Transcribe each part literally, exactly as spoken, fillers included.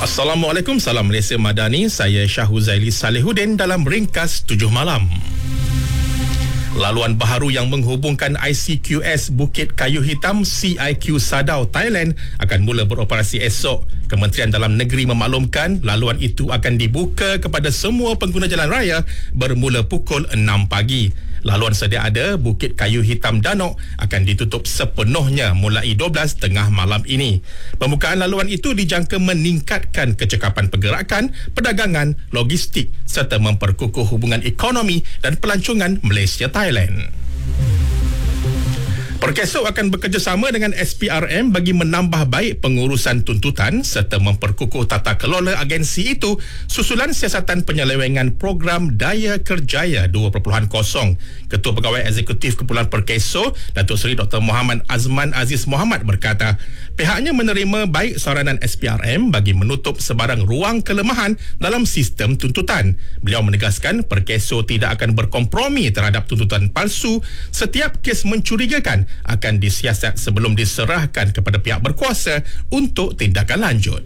Assalamualaikum, salam Malaysia Madani. Saya Shah Huzaili Salihuddin dalam Ringkas tujuh Malam. Laluan baharu yang menghubungkan I C Q S Bukit Kayu Hitam C I Q Sadao, Thailand akan mula beroperasi esok. Kementerian Dalam Negeri memaklumkan laluan itu akan dibuka kepada semua pengguna jalan raya bermula pukul enam pagi. Laluan sedia ada Bukit Kayu Hitam Danok akan ditutup sepenuhnya mulai dua belas tengah malam ini. Pembukaan laluan itu dijangka meningkatkan kecekapan pergerakan, perdagangan, logistik serta memperkukuh hubungan ekonomi dan pelancongan Malaysia-Thailand. Perkesok akan bekerjasama dengan S P R M bagi menambah baik pengurusan tuntutan serta memperkukuh tata kelola agensi itu susulan siasatan penyelewengan program Daya Kerjaya dua titik kosong. Ketua Pegawai Eksekutif Kumpulan Perkeso, Datuk Seri Doktor Muhammad Azman Aziz Muhammad berkata, pihaknya menerima baik saranan S P R M bagi menutup sebarang ruang kelemahan dalam sistem tuntutan. Beliau menegaskan Perkeso tidak akan berkompromi terhadap tuntutan palsu. Setiap kes mencurigakan akan disiasat sebelum diserahkan kepada pihak berkuasa untuk tindakan lanjut.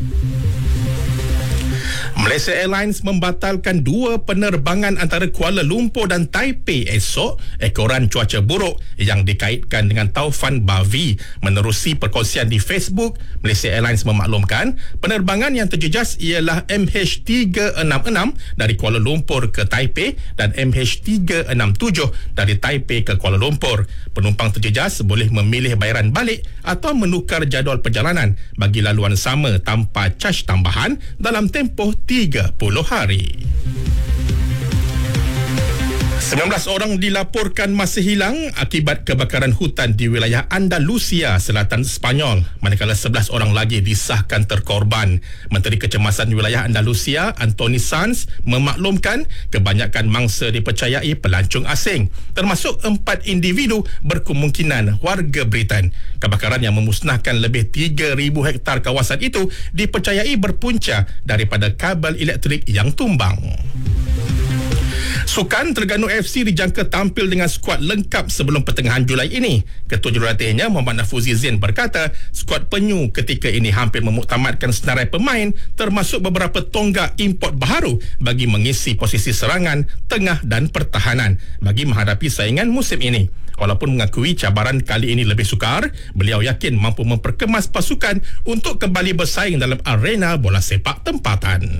Malaysia Airlines membatalkan dua penerbangan antara Kuala Lumpur dan Taipei esok ekoran cuaca buruk yang dikaitkan dengan taufan Bavi. Menerusi perkongsian di Facebook, Malaysia Airlines memaklumkan penerbangan yang terjejas ialah M H tiga enam enam dari Kuala Lumpur ke Taipei dan M H tiga enam tujuh dari Taipei ke Kuala Lumpur. Penumpang terjejas boleh memilih bayaran balik atau menukar jadual perjalanan bagi laluan sama tanpa caj tambahan dalam tempoh tiga puluh hari. sembilan belas orang dilaporkan masih hilang akibat kebakaran hutan di wilayah Andalusia, selatan Sepanyol, manakala sebelas orang lagi disahkan terkorban. Menteri Kecemasan Wilayah Andalusia, Antoni Sanz, memaklumkan kebanyakan mangsa dipercayai pelancong asing, termasuk empat individu berkemungkinan warga Britain. Kebakaran yang memusnahkan lebih tiga ribu hektar kawasan itu dipercayai berpunca daripada kabel elektrik yang tumbang. Sukan Terengganu F C dijangka tampil dengan skuad lengkap sebelum pertengahan Julai ini. Ketua Jurulatihnya Muhammad Nafuzi Zain berkata, skuad penyu ketika ini hampir memuktamadkan senarai pemain termasuk beberapa tonggak import baharu bagi mengisi posisi serangan, tengah dan pertahanan bagi menghadapi saingan musim ini. Walaupun mengakui cabaran kali ini lebih sukar, beliau yakin mampu memperkemas pasukan untuk kembali bersaing dalam arena bola sepak tempatan.